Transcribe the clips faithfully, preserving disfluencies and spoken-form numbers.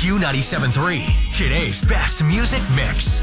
Q ninety-seven point three, today's best music mix.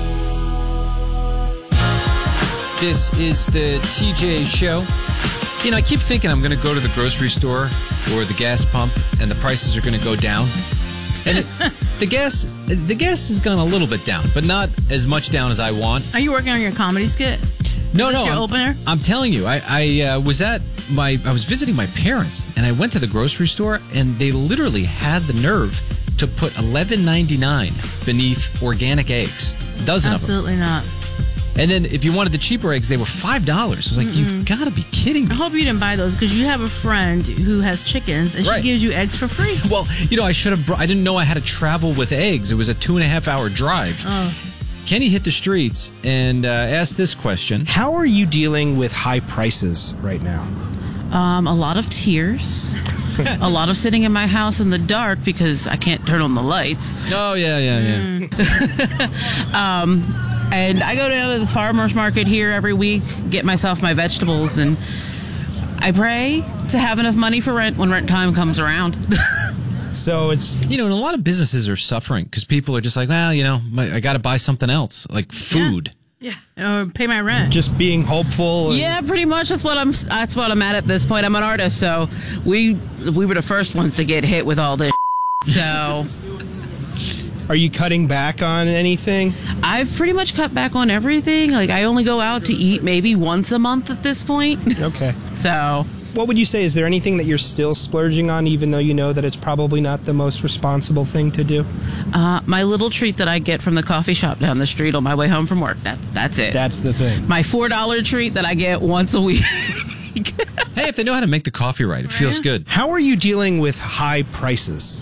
This is the T J Show. You know, I keep thinking I'm going to go to the grocery store or the gas pump and the prices are going to go down. And it, the gas the gas has gone a little bit down, but not as much down as I want. Are you working on your comedy skit? No, is this no. your I'm, opener? I'm telling you, I, I uh, was at my I was visiting my parents, and I went to the grocery store, and they literally had the nerve to put eleven ninety-nine beneath organic eggs, a dozen Absolutely of them. not. And then if you wanted the cheaper eggs, they were five dollars. I was like, Mm-mm. You've got to be kidding me. I hope you didn't buy those because you have a friend who has chickens and right. she gives you eggs for free. Well, you know, I should have. Brought, I didn't know I had to travel with eggs. It was a two and a half hour drive. Oh. Kenny hit the streets and uh, asked this question. How are you dealing with high prices right now? Um, a lot of tears. A lot of sitting in my house in the dark because I can't turn on the lights. Oh, yeah, yeah, yeah. Mm. um, and I go down to the farmer's market here every week, get myself my vegetables, and I pray to have enough money for rent when rent time comes around. So it's... You know, and a lot of businesses are suffering because people are just like, well, you know, I got to buy something else, like food. Yeah. yeah. Or pay my rent. Just being hopeful. And... Yeah, pretty much. That's what I'm That's what I'm at at this point. I'm an artist, so we we were the first ones to get hit with all this so... Are you cutting back on anything? I've pretty much cut back on everything. Like, I only go out to eat maybe once a month at this point. Okay. So... What would you say? Is there anything that you're still splurging on, even though you know that it's probably not the most responsible thing to do? Uh, my little treat that I get from the coffee shop down the street on my way home from work. That's, that's it. That's the thing. My four dollar treat that I get once a week. Hey, if they know how to make the coffee right, it feels good. How are you dealing with high prices?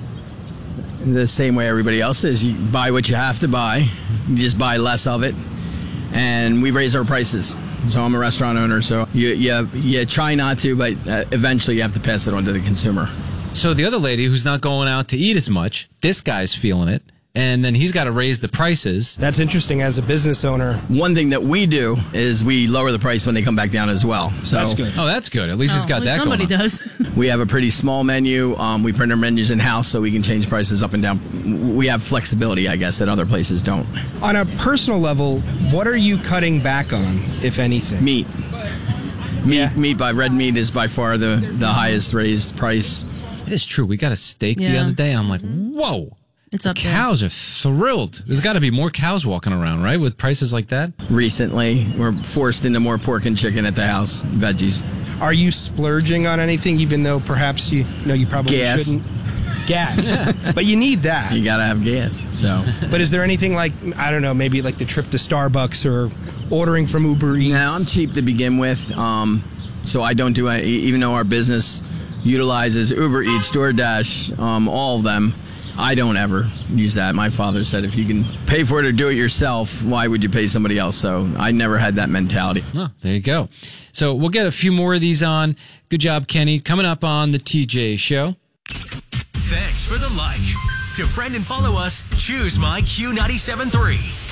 The same way everybody else is. You buy what you have to buy. You just buy less of it. And we raise our prices. So I'm a restaurant owner, so you you, you try not to, but uh, eventually you have to pass it on to the consumer. So the other lady who's not going out to eat as much, this guy's feeling it, and then he's got to raise the prices. That's interesting as a business owner. One thing that we do is we lower the price when they come back down as well. So that's good. Oh, that's good. At least oh, he's got that somebody going on. Somebody does. We have a pretty small menu. Um, we print our menus in-house so we can change prices up and down. We have flexibility, I guess, that other places don't. On a personal level, what are you cutting back on, if anything? Meat. Meat, Yeah. meat by red meat is by far the, the highest raised price. It is true. We got a steak the Yeah. other day, and I'm like, whoa. It's The up there. cows are thrilled. There's got to be more cows walking around, right, with prices like that? Recently, we're forced into more pork and chicken at the house, veggies. Are you splurging on anything, even though perhaps you know you probably Gas. shouldn't? Gas. But you need that. You gotta have gas. So But is there anything like, I don't know, maybe like the trip to Starbucks or ordering from Uber Eats? now I'm cheap to begin with, um, so I don't do any, even though our business utilizes Uber Eats, DoorDash, um, all of them. I don't ever use that. My father said if you can pay for it or do it yourself, why would you pay somebody else? So I never had that mentality. Oh, there you go. So we'll get a few more of these on. Good job, Kenny. Coming up on the T J Show. Thanks for the like. To friend and follow us, choose my Q ninety-seven point three.